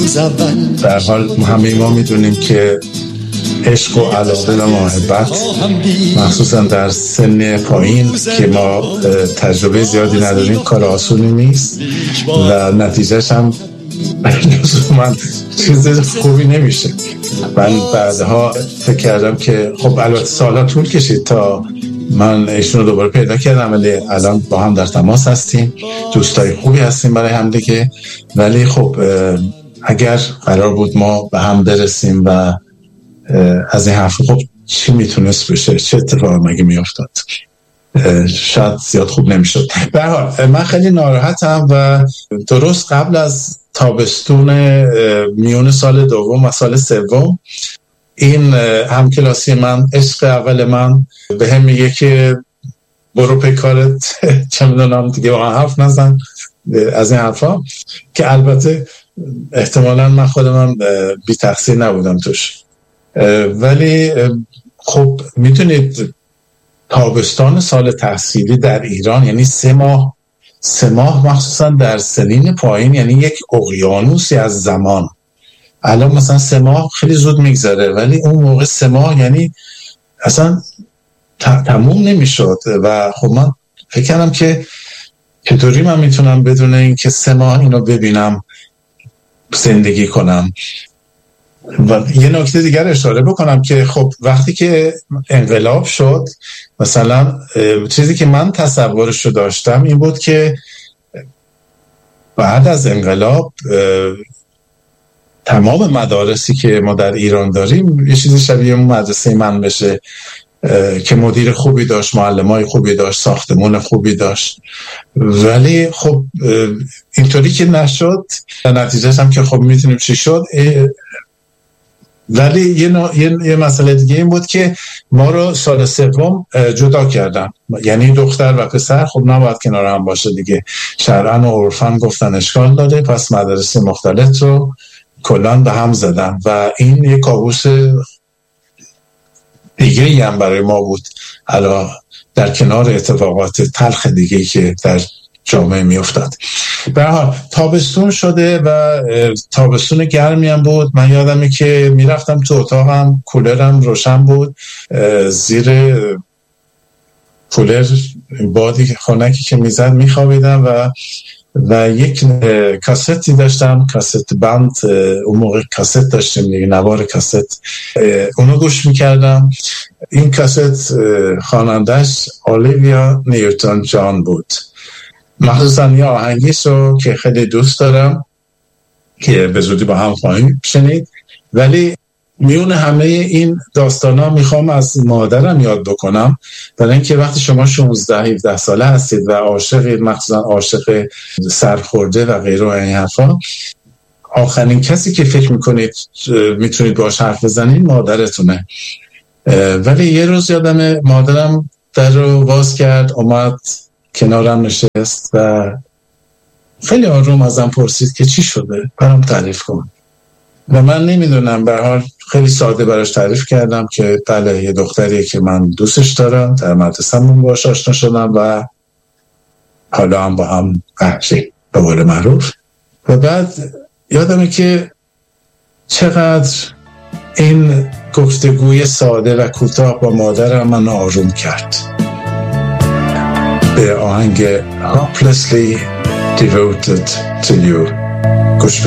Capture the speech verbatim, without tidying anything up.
در حال همه ما میدونیم که عشق و علاقه و محبت مخصوصا در سن پایین که ما تجربه زیادی نداریم کار آسونی نیست و نتیجهش هم من چیز خوبی نمیشه. من بعدها فکر کردم که خب البته سالها طول کشید تا من ایشون رو دوباره پیدا کردم، ولی الان با هم در تماس هستیم، دوستای خوبی هستیم برای هم دیگه. ولی خب اگر قرار بود ما به هم برسیم و از این حرف خب چی میتونست بشه، چه اتفاقی مگه میافتاد، شاید زیاد خوب نمیشد. به هر حال من خیلی ناراحتم و درست قبل از تابستون میون سال دوم و سال سوم این همکلاسی من، عشق اول من، به هم میگه که برو پی کارت، چه میدونم دیگه با حرف نزن، از این حرفا که البته احتمالاً من خودم بی تقصیر نبودم توش. ولی خب میتونید تابستان سال تحصیلی در ایران یعنی سه ماه سه ماه مخصوصا در سنین پایین یعنی یک اقیانوسی از زمان. الان مثلا سه ماه خیلی زود میگذره، ولی اون موقع سه ماه یعنی اصلا تموم نمیشد. و خب من فکر کردم که چطوری من میتونم بدون این که سه ماه اینو ببینم زندگی کنم. و یه نکته دیگر اشاره بکنم که خب وقتی که انقلاب شد، مثلا چیزی که من تصورش رو داشتم این بود که بعد از انقلاب تمام مدارسی که ما در ایران داریم یه چیزی شبیه اون مدرسه من بشه که مدیر خوبی داشت، معلمای خوبی داشت، ساختمون خوبی داشت. ولی خب اینطوری که نشد، نتیجهش هم که خب میتونیم چی شد. ولی یه, نوع، یه،, یه مسئله دیگه این بود که ما رو سال سوم جدا کردن، یعنی دختر و پسر خب نباید کنار هم باشه دیگه، شرعاً و عرفاً گفتن اشکال داره، پس مدارس مختلط رو کلان به هم زدن و این یه کابوس دیگه ای هم برای ما بود، علا در کنار اتفاقات تلخ دیگه که در جامعه می افتاد. به هر حال تابستون شده و تابستون گرمی هم بود. من یادمه که می رفتم تو اتاقم، کولرم روشن بود، زیر کولر بادی خنکی که می زد می خوابیدم و و یک کاستی داشتم، کاست بند، اون موقع کاست داشتیم دیگه، نوار کاست، اونو گوش میکردم. این کاست خوانندش اولیویا نیوتن جان بود. مخصوصا یه آهنگیش رو که خیلی دوست دارم که به زودی با هم خواهیم شنید. ولی میون همه این داستانا میخوام از مادرم یاد بکنم، برای اینکه وقتی شما شانزده هفده ساله هستید و عاشقید، مخصوصا عاشق سرخورده و غیره و این حرفا، آخرین کسی که فکر میکنید میتونید باهاش حرف بزنید مادرتونه. ولی یه روز یادم مادرم در رو باز کرد، اومد کنارم نشست و خیلی آروم ازم پرسید که چی شده، برام تعریف کن. و من نمیدونم، به هر حال خیلی ساده براش تعریف کردم که بله یه دختریه که من دوستش دارم، در مدرسه‌مون باهاش آشنا شدم و حالا هم با هم وحشی به قول معروف. و بعد یادمه که چقدر این گفتگوی ساده و کوتاه با مادرم من آروم کرد. به آهنگ Hopelessly Devoted to You گوش